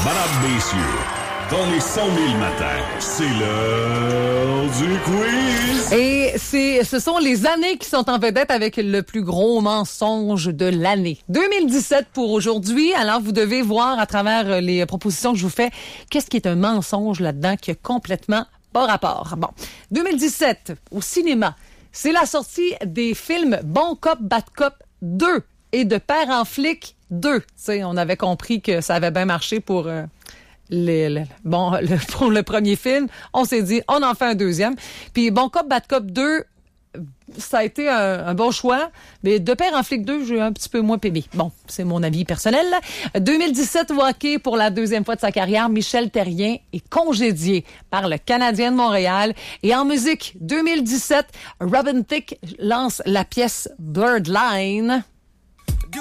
Madame, messieurs, dans les 100 000 matins, c'est l'heure du quiz. Et ce sont les années qui sont en vedette avec le plus gros mensonge de l'année. 2017 pour aujourd'hui. Alors, vous devez voir à travers les propositions que je vous fais, qu'est-ce qui est un mensonge là-dedans qui a complètement pas rapport. Bon, 2017, au cinéma, c'est la sortie des films Bon Cop, Bad Cop 2 et de Père en flic 2. Tu sais, on avait compris que ça avait bien marché pour... pour le premier film, on s'est dit, on en fait un deuxième. Puis Bon Cop, Bad Cop 2, ça a été un bon choix. Mais de Père en flic 2, j'ai un petit peu moins aimé. Bon, c'est mon avis personnel. 2017 au hockey, pour la deuxième fois de sa carrière, Michel Therrien est congédié par le Canadien de Montréal. Et en musique, 2017, Robin Thicke lance la pièce Blurred Line.